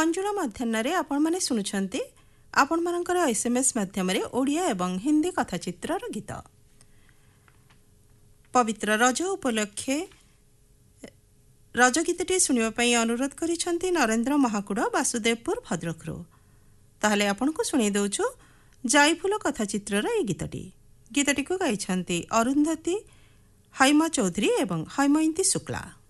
मंजुळा मध्याह्न आपण माने शुणुछंती आपण मानकर एसएमएस माध्यम ओडिया एवं हिंदी कथाचित्रर गीत। पवित्र रज उपलक्षे रज गीतटी शुणिबा अनुरोध करिसेंती नरेंद्र महाकुड़ वासुदेवपुर भद्रकरू। ताहले आपनको शुणी दउछु जाईफुल कथाचित्रर ए गीतटी को गाइछंती अरुंधती, हैमा चौधरी एवं हैमयंती शुक्ला।